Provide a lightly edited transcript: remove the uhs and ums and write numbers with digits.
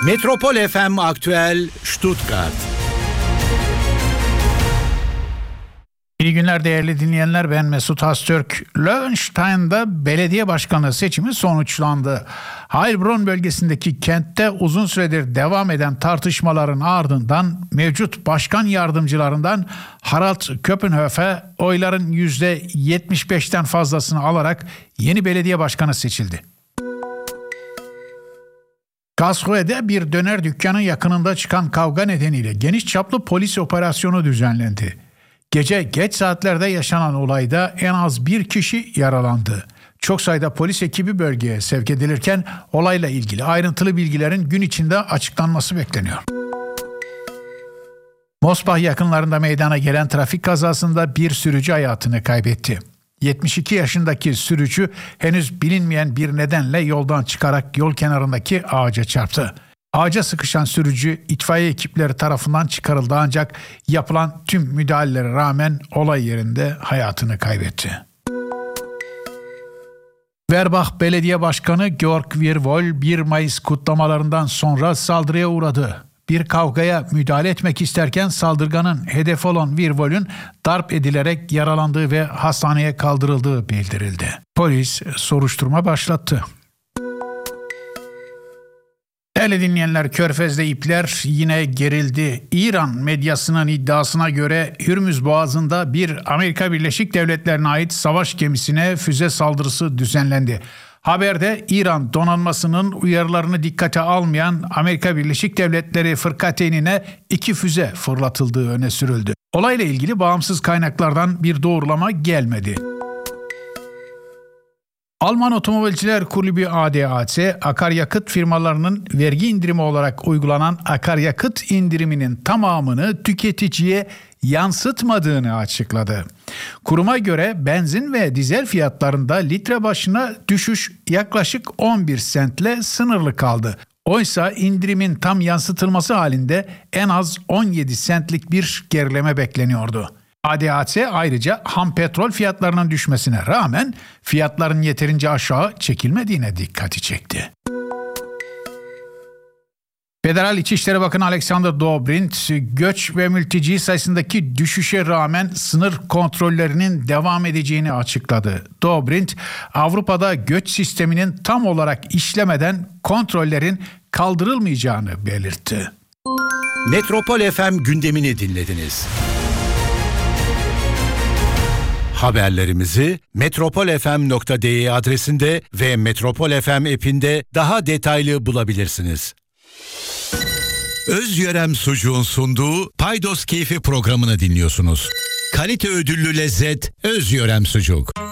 Metropol FM Aktüel Stuttgart. İyi günler değerli dinleyenler, ben Mesut Hastürk. Löwenstein'da belediye başkanı seçimi sonuçlandı. Heilbronn bölgesindeki kentte uzun süredir devam eden tartışmaların ardından mevcut başkan yardımcılarından Harald Köppenhöfer oyların %75'ten fazlasını alarak yeni belediye başkanı seçildi. Karlsruhe'de bir döner dükkanı yakınında çıkan kavga nedeniyle geniş çaplı polis operasyonu düzenlendi. Gece geç saatlerde yaşanan olayda en az bir kişi yaralandı. Çok sayıda polis ekibi bölgeye sevk edilirken olayla ilgili ayrıntılı bilgilerin gün içinde açıklanması bekleniyor. Mosbach yakınlarında meydana gelen trafik kazasında bir sürücü hayatını kaybetti. 72 yaşındaki sürücü henüz bilinmeyen bir nedenle yoldan çıkarak yol kenarındaki ağaca çarptı. Ağaca sıkışan sürücü itfaiye ekipleri tarafından çıkarıldı ancak yapılan tüm müdahalelere rağmen olay yerinde hayatını kaybetti. Werbach Belediye Başkanı Georg Wirwol 1 Mayıs kutlamalarından sonra saldırıya uğradı. Bir kavgaya müdahale etmek isterken saldırganın hedefi olan Wirwol'ün darp edilerek yaralandığı ve hastaneye kaldırıldığı bildirildi. Polis soruşturma başlattı. Değerli dinleyenler, Körfez'de ipler yine gerildi. İran medyasının iddiasına göre Hürmüz Boğazı'nda bir Amerika Birleşik Devletleri'ne ait savaş gemisine füze saldırısı düzenlendi. Haberde İran donanmasının uyarılarını dikkate almayan Amerika Birleşik Devletleri fırkateynine 2 füze fırlatıldığı öne sürüldü. Olayla ilgili bağımsız kaynaklardan bir doğrulama gelmedi. Alman Otomobilciler Kulübü ADAC, akaryakıt firmalarının vergi indirimi olarak uygulanan akaryakıt indiriminin tamamını tüketiciye yansıtmadığını açıkladı. Kuruma göre benzin ve dizel fiyatlarında litre başına düşüş yaklaşık 11 sentle sınırlı kaldı. Oysa indirimin tam yansıtılması halinde en az 17 sentlik bir gerileme bekleniyordu. ADAC ayrıca ham petrol fiyatlarının düşmesine rağmen fiyatların yeterince aşağı çekilmediğine dikkati çekti. Federal İçişleri Bakanı Alexander Dobrindt, göç ve mülteci sayısındaki düşüşe rağmen sınır kontrollerinin devam edeceğini açıkladı. Dobrindt, Avrupa'da göç sisteminin tam olarak işlemeden kontrollerin kaldırılmayacağını belirtti. Metropol FM gündemini dinlediniz. Haberlerimizi metropolfm.de adresinde ve Metropol FM app'inde daha detaylı bulabilirsiniz. Özyörem Sucuğun sunduğu Paydos Keyfi programını dinliyorsunuz. Kalite ödüllü lezzet Özyörem Sucuk.